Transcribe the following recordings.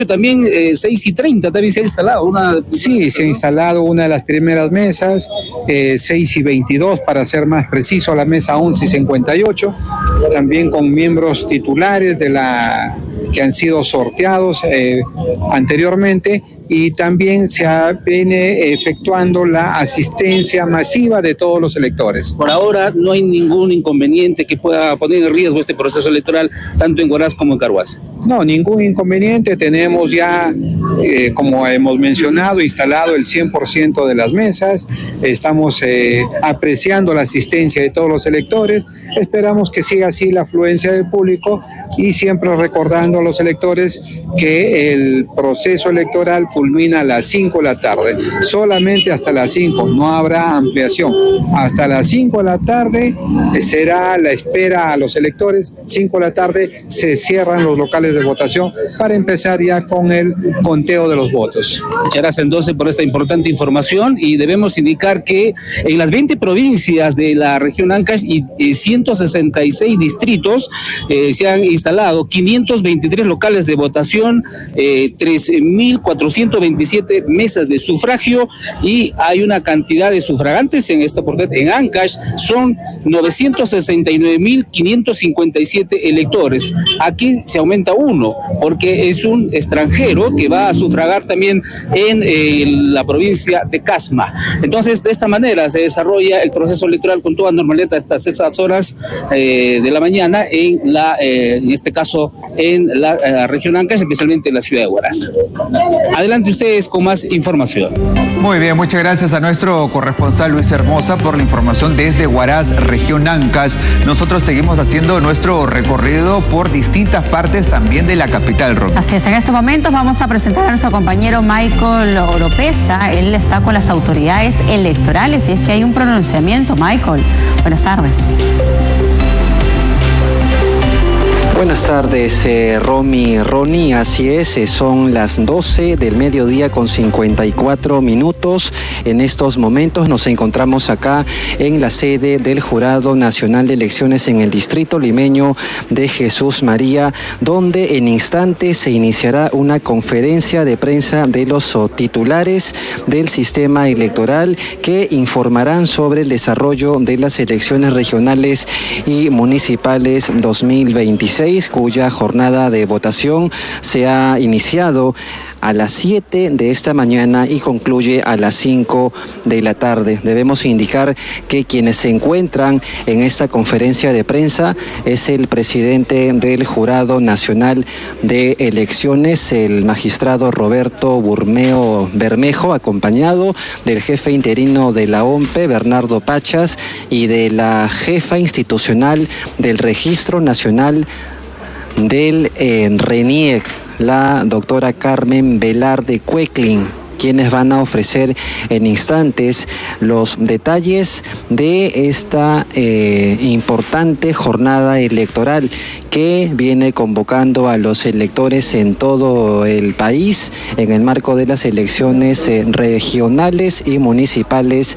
También 6:30 también se ha instalado una... Sí, se ha instalado una de las primeras mesas, 6:22 para ser más preciso, la mesa 11:58, también con miembros titulares que han sido sorteados anteriormente, y también se viene efectuando la asistencia masiva de todos los electores. Por ahora no hay ningún inconveniente que pueda poner en riesgo este proceso electoral, tanto en Huaraz como en Carhuaz. No, ningún inconveniente. Tenemos ya, como hemos mencionado, instalado el 100% de las mesas. Estamos apreciando la asistencia de todos los electores. Esperamos que siga así la afluencia del público, y siempre recordando a los electores que el proceso electoral culmina a las 5 de la tarde. Solamente hasta las 5, no habrá ampliación. Hasta las 5 de la tarde será la espera a los electores. 5 de la tarde se cierran los locales de votación para empezar ya con el conteo de los votos. Muchas gracias entonces por esta importante información, y debemos indicar que en las 20 provincias de la región Ancash y 166 distritos se han instalado 523 locales de votación, 3.427 mesas de sufragio, y hay una cantidad de sufragantes en esta oportunidad. En Ancash son 969.557 electores. Aquí se aumenta uno, porque es un extranjero que va a sufragar también en la provincia de Casma. Entonces, de esta manera se desarrolla el proceso electoral con toda normalidad hasta esas horas de la mañana en este caso en la región Ancash, especialmente en la ciudad de Huaraz. Adelante ustedes con más información. Muy bien, muchas gracias a nuestro corresponsal Luis Hermosa por la información desde Huaraz, región Ancash. Nosotros seguimos haciendo nuestro recorrido por distintas partes también de la capital, Romy. Así es, en estos momentos vamos a presentar a nuestro compañero Michael Oropesa. Él está con las autoridades electorales y es que hay un pronunciamiento. Michael, buenas tardes. Buenas tardes, Ronnie, así es, son las 12 del mediodía con 54 minutos. En estos momentos nos encontramos acá en la sede del Jurado Nacional de Elecciones en el Distrito Limeño de Jesús María, donde en instantes se iniciará una conferencia de prensa de los titulares del sistema electoral que informarán sobre el desarrollo de las elecciones regionales y municipales 2026. Cuya jornada de votación se ha iniciado a las 7 de esta mañana y concluye a las 5 de la tarde. Debemos indicar que quienes se encuentran en esta conferencia de prensa es el presidente del Jurado Nacional de Elecciones, el magistrado Roberto Burmeo Bermejo, acompañado del jefe interino de la OMPE, Bernardo Pachas, y de la jefa institucional del Registro Nacional del RENIEC, la doctora Carmen Velarde Cueclin, quienes van a ofrecer en instantes los detalles de esta importante jornada electoral que viene convocando a los electores en todo el país en el marco de las elecciones regionales y municipales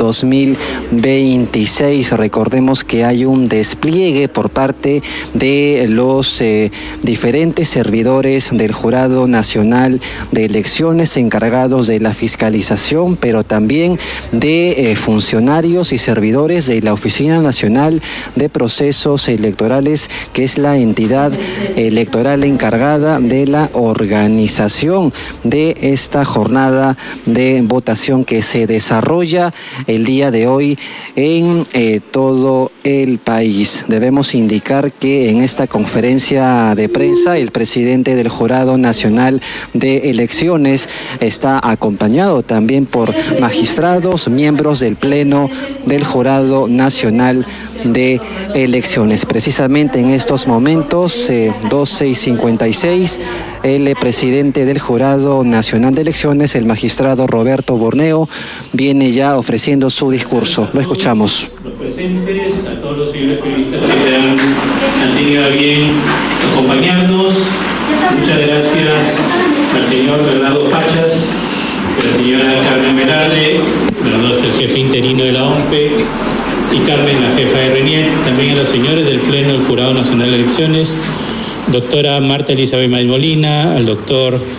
2026. Recordemos que hay un despliegue por parte de los diferentes servidores del Jurado Nacional de Elecciones encargados de la fiscalización, pero también de funcionarios y servidores de la Oficina Nacional de Procesos Electorales, que es la entidad electoral encargada de la organización de esta jornada de votación que se desarrolla el día de hoy en todo el país. Debemos indicar que en esta conferencia de prensa el presidente del Jurado Nacional de Elecciones está acompañado también por magistrados, miembros del Pleno del Jurado Nacional de Elecciones. Precisamente en estos momentos, 12:56, el presidente del Jurado Nacional de Elecciones, el magistrado Roberto Borneo, viene ya ofreciendo su discurso. Lo escuchamos. Los presentes, a todos los señores periodistas que han tenido a bien acompañarnos. Muchas gracias al señor Bernardo Pachas, a la señora Carmen Velarde, Bernardo es el jefe interino de la OMPE, y Carmen, la jefa de RENIEC, también a los señores del Pleno del Jurado Nacional de Elecciones, doctora Marta Elizabeth Molina, al doctor